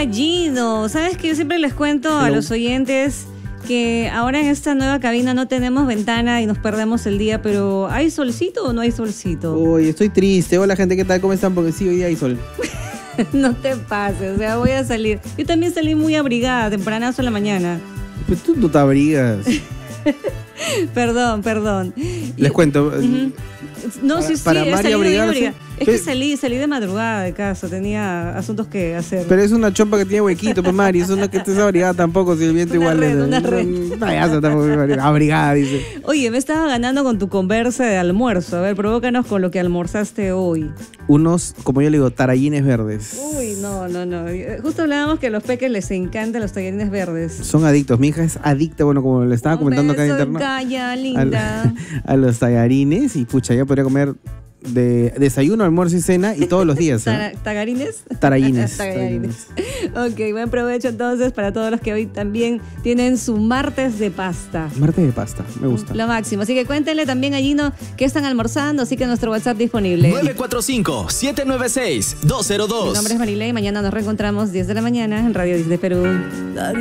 Gino. ¿Sabes que yo siempre les cuento a los oyentes que ahora en esta nueva cabina no tenemos ventana y nos perdemos el día, pero ¿hay solcito o no hay solcito? Uy, estoy triste. Hola, gente, ¿qué tal? ¿Cómo están? Porque sí, hoy día hay sol. No te pases, o sea, voy a salir. Yo también salí muy abrigada, tempranazo en la mañana. Pero tú no te abrigas. Perdón. Les cuento. No, sí, para Mari salí abrigarse. bien. Es que salí de madrugada de casa, tenía asuntos que hacer. Pero es una chompa que tiene huequito, pues Mari. Eso no es que estés abrigada tampoco, si el viento Una igual red, es. una red. Payaso tampoco, abrigada, dice. Oye, me estaba ganando con tu conversa de almuerzo. A ver, provócanos con lo que almorzaste hoy. Unos, como yo le digo, tarallines verdes. Uy, no. Justo hablábamos que a los peques les encantan los tallarines verdes. Son adictos. Mi hija es adicta, bueno, como le estaba comentando acá en internet. Calla, linda. A los tallarines. Y pucha, yo podría comer de desayuno, almuerzo y cena y todos los días. ¿Tagarines? Tarallines. Ok, buen provecho entonces para todos los que hoy también tienen su martes de pasta. Martes de pasta, me gusta. Lo máximo. Así que cuéntenle también a Gino qué están almorzando, así que nuestro WhatsApp disponible. 945-796-202. Mi nombre es Marilei, mañana nos reencontramos 10 de la mañana en Radio Disney Perú.